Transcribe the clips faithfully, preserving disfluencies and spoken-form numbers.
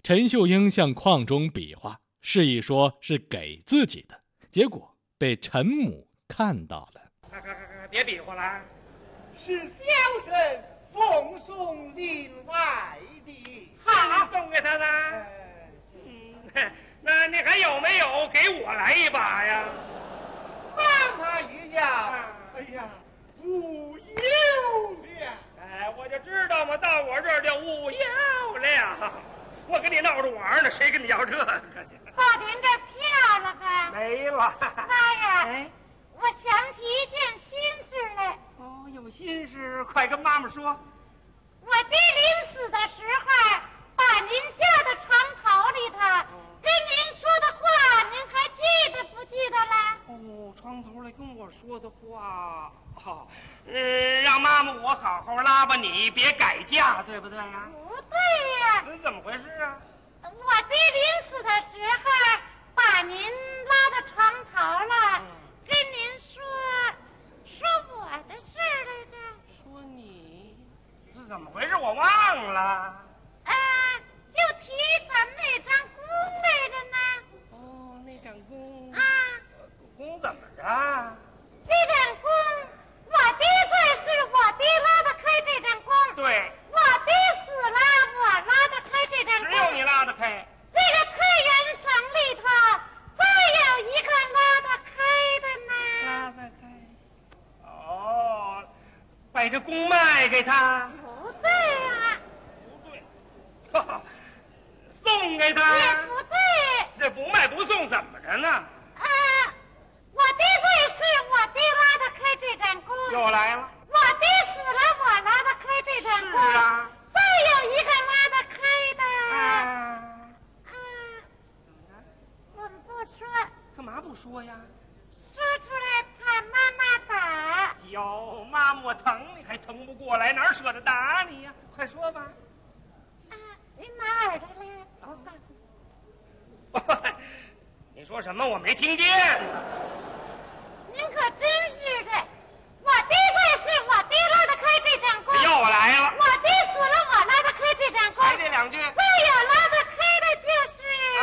陈秀英向邝中比划，示意说是给自己的，结果被陈母看到了。 别比划了， 是小生奉送另外的。 好，送给他了。嗯，那你还有没有给我来一把呀？ 妈妈也要。哎呀，无有了。 哎，我就知道嘛，到我这儿就无有了。我跟你闹着玩呢，谁跟你要这个去？ 报您这票了吧？ 没了。 妈呀！ 哎， 我想起一件心事来。 哦，有心事，快跟妈妈说。 我爹临死的时候，把您家的床头里头跟您说的话，您还记得不记得了？ 哦，床头里跟我说的话，好，嗯，让妈妈我好好拉吧你，别改嫁，对不对呀？ 不对呀。 这怎么回事啊？ 我爹临死的时候，把您拉到床头了，嗯、跟您说说我的事来着。 说你是怎么回事？我忘了。 啊，就提咱们那张弓来着呢。 哦，那张弓。 啊。 弓怎么着？ 这张弓，我爹在世，我爹拉得开这张弓。 对。 我爹死了，我拉得开这张弓。 只有你拉得开。 这个开元绳里头，再有一个拉得开的呢。 拉得开。哦，把这弓卖给他。 不对啊。 不对。哈哈，送给他。 也不对。 这不卖不送怎么着呢？ 啊，我爹在世，我爹拉得开这张弓。 又来了。 我爹死了，我拉得开这张弓。 是啊。 再有一个拉得开的。 啊。 啊。怎么着？我们不说。 干嘛不说呀？ 说出来怕妈妈打。 哟，妈妈我疼你还疼不过来，哪舍得打你呀？快说吧。 啊，您拿耳朵来。 哦，你说什么？我没听见。 您可真是的，我爹在世，我爹拉得开这张弓。 又来了。 我爹死了，我拉得开这张弓。 还这两句。再有拉得开的就是。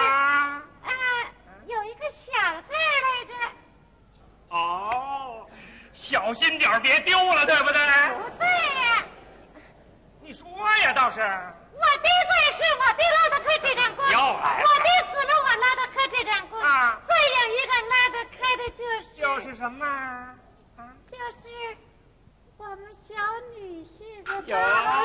啊。 啊，有一个小字来着。 哦，小心点别丢了，对不对？ 不对呀。 你说呀，倒是。 我爹在世，我爹拉得开这张弓。 又来了。 我爹死了，我拉得开这张弓。 啊。 再有一个拉得开的就是。 就是什么？啊？ 就是我们小女婿的。 有。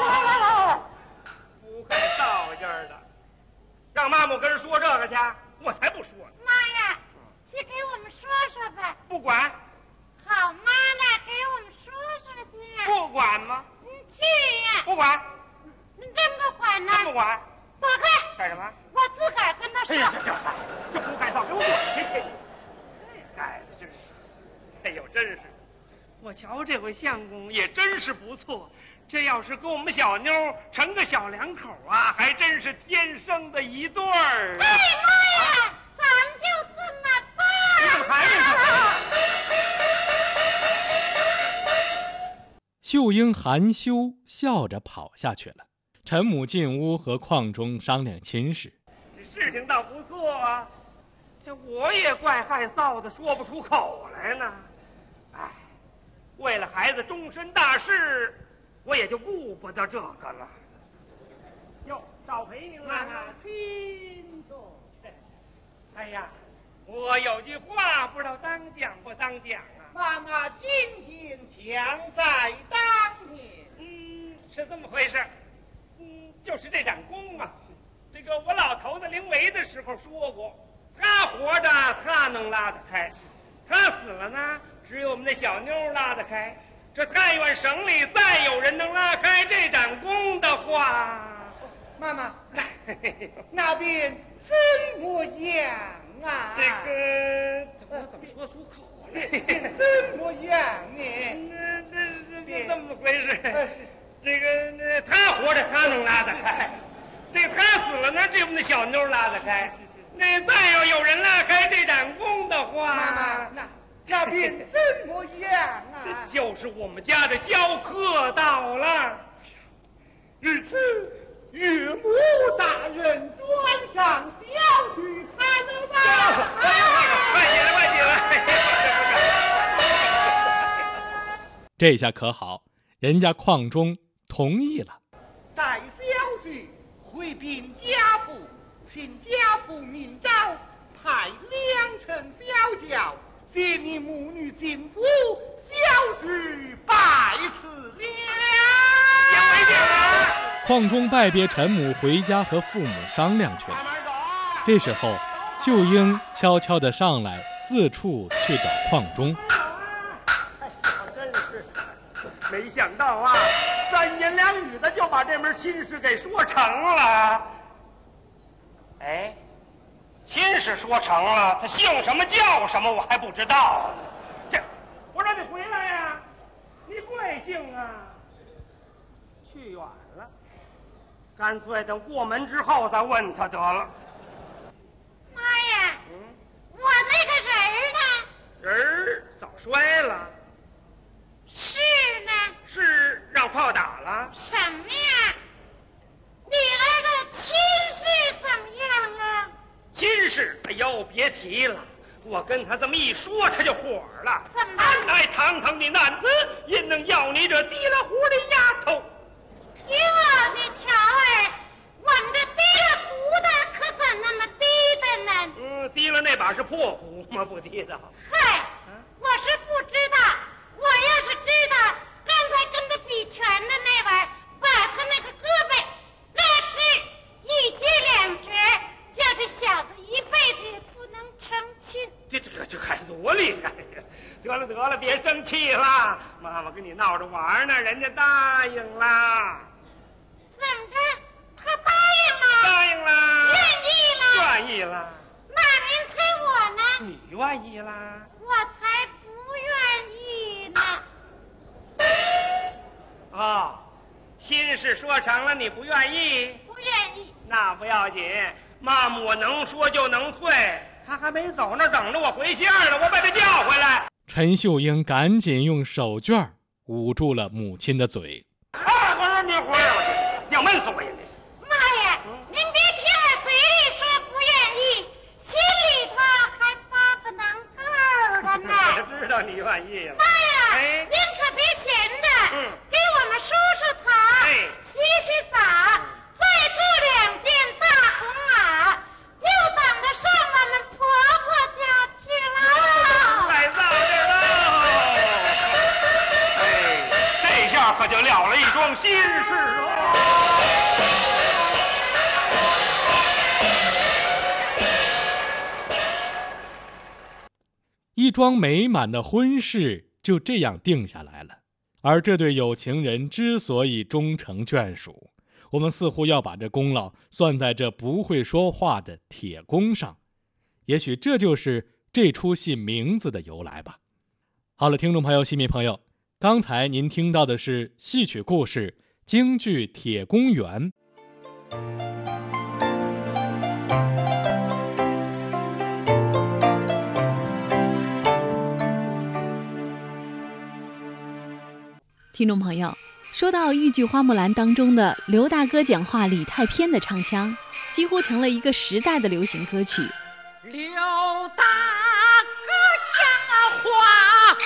不会造劲儿的，让妈妈跟人说这个去，我才不说呢。 妈呀，去给我们说说吧。 不管。 好妈呢，给我们说说去。 不管吗？ 你去呀。 不管。 你真不管呢？ 真不管。 躲开。 干什么？ 我自个儿跟他说。 哎呀，这这这不该造，给我滚去！这孩子真是，哎呦，真是，我瞧这回相公也真是不错。这要是跟我们小妞成个小两口啊，还真是天生的一对儿。 哎妈呀，啊、咱们就这么办。 你怎么还没说？ 秀英含羞笑着跑下去了。陈母进屋和邝中商量亲事。 这事情倒不错啊，这我也怪害臊的，说不出口来呢。哎，为了孩子终身大事，我也就顾不得这个了。哟，少陪您了， 请坐。 哎呀，我有句话不知道当讲不当讲啊。 妈妈今天将在当年。 嗯，是这么回事。嗯，就是这盏弓啊，这个我老头子临危的时候说过，他活着他能拉得开，他死了呢，只有我们那小妞拉得开。这太原省里再有人能拉开这盏弓的话， 妈妈，那边怎么样啊？ 这个我怎么说出口来？ 怎么样呢？ 那这这这么回事？这个那他活着他能拉得开，这个他死了呢，这我们的小妞拉得开。那再要有人拉开这盏弓的话， 妈妈，那那边怎么样啊？ 就是我们家的教课到了。 如此，岳母大人专这下可好，人家邝中同意了。 待小婿回禀家父，请家父明诏，派两乘小轿接你母女进府，小婿拜辞了。 邝中拜别陈母，回家和父母商量去了。这时候，秀英悄悄地上来，四处去找邝中。 真是没想到啊，三言两语的就把这门亲事给说成了。哎，亲事说成了，他姓什么叫什么我还不知道。这，我让你回来呀、啊，你贵姓啊？去远了，干脆等过门之后再问他得了。 妈呀，嗯，我那个人儿呢？ 人儿早摔了。 是呢？ 是让炮打了？ 什么呀？女儿的亲事怎么样啊？ 亲事，哎呦，别提了。我跟他这么一说，他就火了。 怎么？ 俺乃堂堂的男子，因能要你这提了壶的丫头？ 哟，你瞧儿，我们这提了壶的可怎那么低的呢？ 嗯，提了那把是破壶吗？不提的。 嗨，我是不知道。我要是知道，刚才跟他比拳的那位，把他那个胳膊拉直一截两截，叫这小子一辈子也不能成亲。 这这这这还多厉害呀！得了得了，别生气了，妈妈跟你闹着玩呢，人家答应了。 怎么着？他答应了？ 答应了。 愿意了？ 愿意了。 那您猜我呢？ 你愿意啦？ 我才不愿意呢。 哦，亲事说成了，你不愿意？ 不愿意。 那不要紧，妈妈我能说就能退。他还没走那，等着我回信儿呢，我把他叫回来。 陈秀英赶紧用手绢捂住了母亲的嘴。 啊，我说你回来，要闷死我呀！ 妈呀，嗯、您别听我嘴里说不愿意，心里头还巴不能够的呢。 我知道你愿意了。 妈呀， 哎， 您可别闲着， 嗯， 给我们梳梳头， 哎， 洗洗澡，再做两件大红袄，就等着上我们婆婆家去了。 太早点了。哎，这下可就了了一桩心事哦。 一桩美满的婚事就这样定下来了。而这对有情人之所以终成眷属，我们似乎要把这功劳算在这不会说话的铁公上。也许这就是这出戏名字的由来吧。好了，听众朋友、戏迷朋友，刚才您听到的是戏曲故事京剧《铁公园》。 听众朋友，说到豫剧《花木兰》当中的刘大哥讲话李太偏的唱腔，几乎成了一个时代的流行歌曲。 刘大哥讲话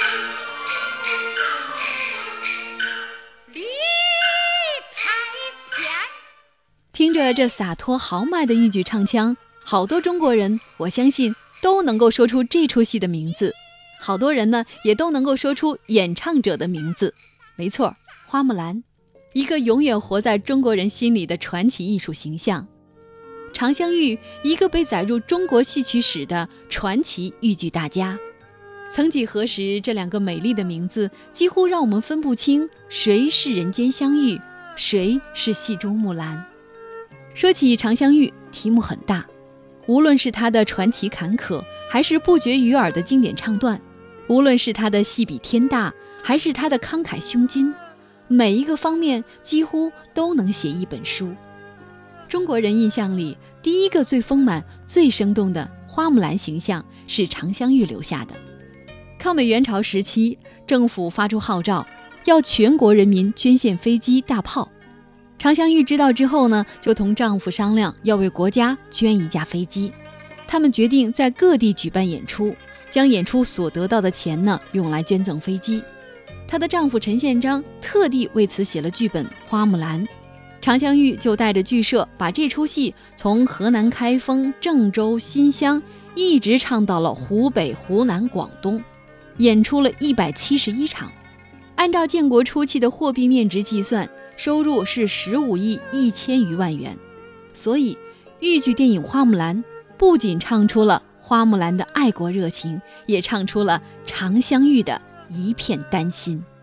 李太偏， 听着这洒脱豪迈的豫剧唱腔，好多中国人，我相信都能够说出这出戏的名字。好多人呢，也都能够说出演唱者的名字。没错，花木兰，一个永远活在中国人心里的传奇艺术形象。常香玉，一个被载入中国戏曲史的传奇豫剧大家。曾几何时，这两个美丽的名字几乎让我们分不清谁是人间香玉，谁是戏中木兰。说起常香玉，题目很大，无论是她的传奇坎坷，还是不绝于耳的经典唱段，无论是她的戏比天大，还是他的慷慨胸襟，每一个方面几乎都能写一本书。中国人印象里，第一个最丰满、最生动的花木兰形象是常香玉留下的。抗美援朝时期，政府发出号召，要全国人民捐献飞机、大炮。常香玉知道之后呢，就同丈夫商量要为国家捐一架飞机。他们决定在各地举办演出，将演出所得到的钱呢，用来捐赠飞机。 她的丈夫陈宪章特地为此写了剧本《花木兰》。常香玉就带着剧社把这出戏从河南开封、郑州、新乡一直唱到了湖北、湖南、广东，演出了一百七十一场。按照建国初期的货币面值计算，收入是十五亿一千余万元。所以豫剧电影《花木兰》不仅唱出了花木兰的爱国热情，也唱出了常香玉的一片丹心。